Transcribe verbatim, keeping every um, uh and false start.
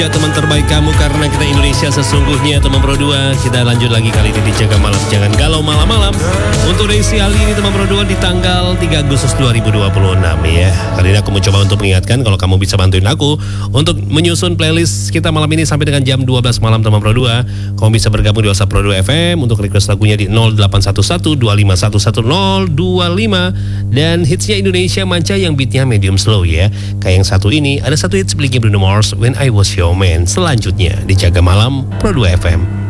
Ya teman terbaik kamu karena kita Indonesia sesungguhnya teman Pro dua. Kita lanjut lagi kali ini di Jaga Malam. Jangan galau malam-malam. Untuk edisi kali ini teman Pro dua di tanggal tiga Agustus dua ribu dua puluh enam ya. Kali ini aku mencoba untuk mengingatkan kalau kamu bisa bantuin aku untuk menyusun playlist kita malam ini sampai dengan jam dua belas malam teman Pro dua. Kamu bisa bergabung di WhatsApp Pro dua F M untuk request lagunya di nol delapan satu satu dua lima satu satu nol dua lima dan hitsnya Indonesia Manca yang beatnya medium slow ya. Kayak yang satu ini ada satu hits miliknya Bruno Mars, When I Was Your Man. Selanjutnya di Jaga Malam Pro dua F M.